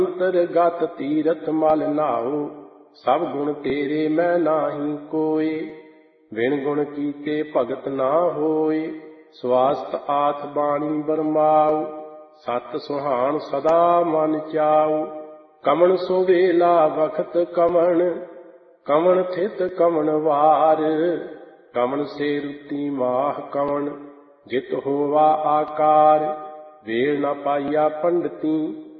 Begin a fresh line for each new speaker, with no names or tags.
ਅੰਤਰਗਤ ਤੀਰਥ ਮਲ ਨਾਉ, ਸਭ ਗੁਣ ਤੇਰੇ ਮੈਂ ਨਾਹੀ ਕੋਇ। ਬਿਨ ਗੁਣ ਕੀਤੇ ਭਗਤ ਨਾ ਹੋਇ, ਸਵਾਸਤ ਆਥ ਬਾਣੀ ਬਰਮਾਉ। ਸਤ ਸੁਹਾਣ ਸਦਾ ਮਨ ਚਾਉ, ਕਮਣ ਸੋ ਵੇਲਾ ਵਖਤ ਕਮਣ। ਕਮਣ ਥਿਤ ਕਮਣ ਵਾਰ, ਕਮਣ ਸੇ ਰੁਤੀ ਮਾਹ ਕਮਣ। ਜਿਤ ਹੋਵਾ ਆਕਾਰ, ਵੇਲ ਨ ਪਾਈਆ ਪੰਡਤੀ।